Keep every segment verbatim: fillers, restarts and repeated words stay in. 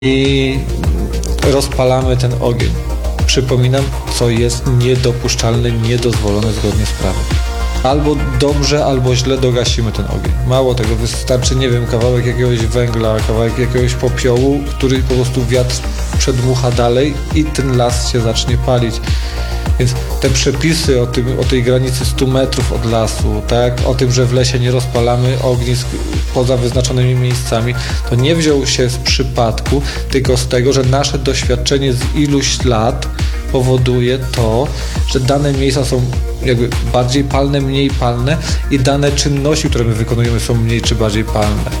i rozpalamy ten ogień. Przypominam, co jest niedopuszczalne, niedozwolone zgodnie z prawem. Albo dobrze, albo źle dogasimy ten ogień. Mało tego, wystarczy, nie wiem, kawałek jakiegoś węgla, kawałek jakiegoś popiołu, który po prostu wiatr przedmucha dalej i ten las się zacznie palić. Więc te przepisy o, tym, o tej granicy stu metrów od lasu, tak, o tym, że w lesie nie rozpalamy ognisk poza wyznaczonymi miejscami, to nie wziął się z przypadku, tylko z tego, że nasze doświadczenie z iluś lat powoduje to, że dane miejsca są jakby bardziej palne, mniej palne i dane czynności, które my wykonujemy, są mniej czy bardziej palne.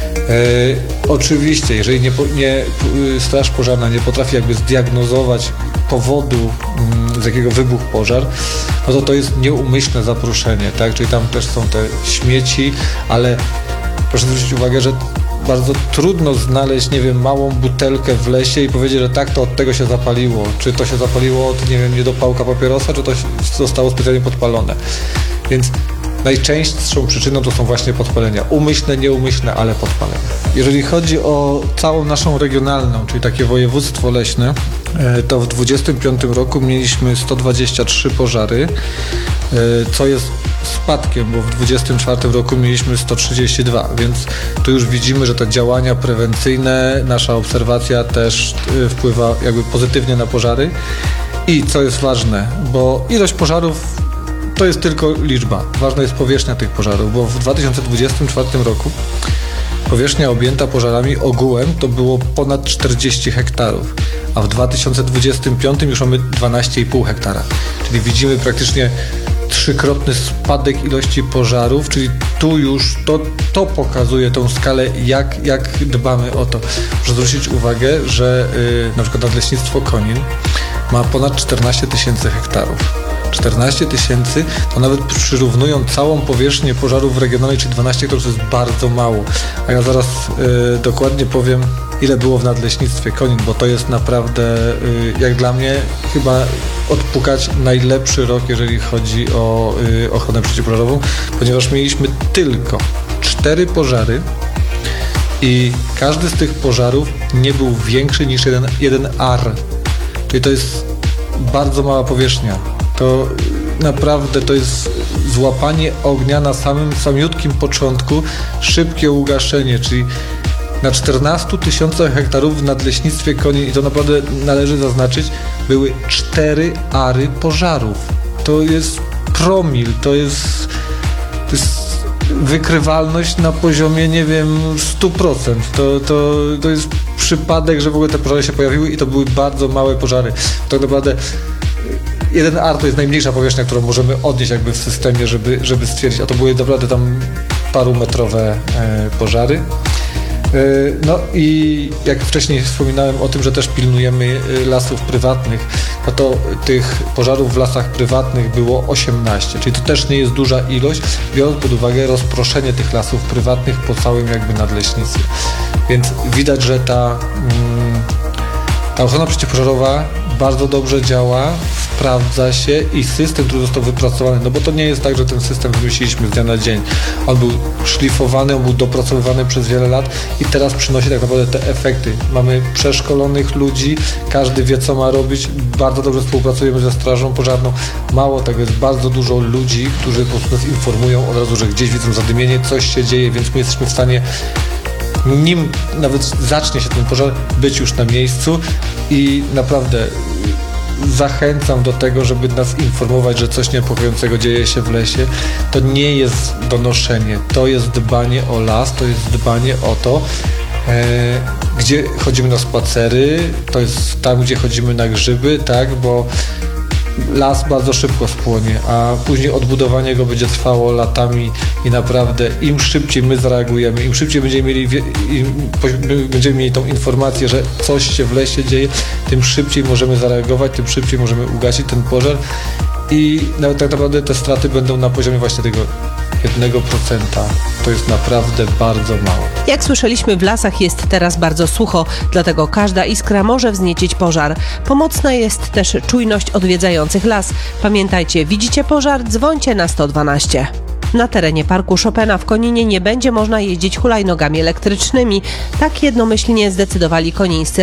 E, oczywiście, jeżeli nie, nie, Straż Pożarna nie potrafi jakby zdiagnozować powodu, z jakiego wybuchł pożar, no to to jest nieumyślne zaproszenie, tak? Czyli tam też są te śmieci, ale proszę zwrócić uwagę, że bardzo trudno znaleźć, nie wiem, małą butelkę w lesie i powiedzieć, że tak, to od tego się zapaliło. Czy to się zapaliło od, nie wiem, niedopałka papierosa, czy to zostało specjalnie podpalone. Więc najczęstszą przyczyną to są właśnie podpalenia. Umyślne, nieumyślne, ale podpalenia. Jeżeli chodzi o całą naszą regionalną, czyli takie województwo leśne, to w dwudziestym piątym roku mieliśmy sto dwadzieścia trzy pożary, co jest spadkiem, bo w dwudziestym czwartym roku mieliśmy sto trzydzieści dwa, więc tu już widzimy, że te działania prewencyjne, nasza obserwacja też wpływa jakby pozytywnie na pożary. I co jest ważne, bo ilość pożarów to jest tylko liczba. Ważna jest powierzchnia tych pożarów, bo w dwa tysiące dwudziestym czwartym roku powierzchnia objęta pożarami ogółem to było ponad czterdzieści hektarów, a w dwa tysiące dwudziestym piątym już mamy dwanaście i pół hektara. Czyli widzimy praktycznie trzykrotny spadek ilości pożarów, czyli tu już to, to pokazuje tą skalę, jak, jak dbamy o to. Proszę zwrócić uwagę, że yy, na przykład Nadleśnictwo Konin ma ponad czternaście tysięcy hektarów. czternaście tysięcy to nawet przyrównując całą powierzchnię pożarów regionalnych, czyli dwanaście hektarów, to jest bardzo mało. A ja zaraz y, dokładnie powiem, ile było w Nadleśnictwie Konin, bo to jest naprawdę, y, jak dla mnie, chyba odpukać najlepszy rok, jeżeli chodzi o y, ochronę przeciwpożarową, ponieważ mieliśmy tylko cztery pożary i każdy z tych pożarów nie był większy niż jeden, jeden ar. Czyli to jest bardzo mała powierzchnia. To naprawdę to jest złapanie ognia na samym samiutkim początku, szybkie ugaszenie, czyli na czternastu tysiącach hektarów w Nadleśnictwie Konin, i to naprawdę należy zaznaczyć, były cztery ary pożarów. To jest promil, to jest, to jest wykrywalność na poziomie, nie wiem, sto procent. To, to, to jest przypadek, że w ogóle te pożary się pojawiły i to były bardzo małe pożary. Tak naprawdę jeden ar to jest najmniejsza powierzchnia, którą możemy odnieść jakby w systemie, żeby, żeby stwierdzić, a to były naprawdę tam parumetrowe e, pożary. E, no i jak wcześniej wspominałem o tym, że też pilnujemy lasów prywatnych, no to tych pożarów w lasach prywatnych było osiemnaście, czyli to też nie jest duża ilość, biorąc pod uwagę rozproszenie tych lasów prywatnych po całym jakby nadleśnictwie. Więc widać, że ta, mm, ta ochrona przeciwpożarowa bardzo dobrze działa, sprawdza się i system, który został wypracowany, no bo to nie jest tak, że ten system wymyśliliśmy z dnia na dzień. On był szlifowany, on był dopracowywany przez wiele lat i teraz przynosi tak naprawdę te efekty. Mamy przeszkolonych ludzi, każdy wie, co ma robić, bardzo dobrze współpracujemy ze Strażą Pożarną. Mało tego, jest bardzo dużo ludzi, którzy po prostu nas informują od razu, że gdzieś widzą zadymienie, coś się dzieje, więc my jesteśmy w stanie, nim nawet zacznie się ten pożar, być już na miejscu i naprawdę zachęcam do tego, żeby nas informować, że coś niepokojącego dzieje się w lesie. To nie jest donoszenie, to jest dbanie o las, to jest dbanie o to, e, gdzie chodzimy na spacery, to jest tam, gdzie chodzimy na grzyby, tak, bo las bardzo szybko spłonie, a później odbudowanie go będzie trwało latami i naprawdę im szybciej my zareagujemy, im szybciej będziemy mieli, im będziemy mieli tą informację, że coś się w lesie dzieje, tym szybciej możemy zareagować, tym szybciej możemy ugasić ten pożar i nawet tak naprawdę te straty będą na poziomie właśnie tego jednego procenta. To jest naprawdę bardzo mało. Jak słyszeliśmy, w lasach jest teraz bardzo sucho, dlatego każda iskra może wzniecić pożar. Pomocna jest też czujność odwiedzających las. Pamiętajcie, widzicie pożar? Dzwońcie na sto dwanaście. Na terenie Parku Chopina w Koninie nie będzie można jeździć hulajnogami elektrycznymi. Tak jednomyślnie zdecydowali konińscy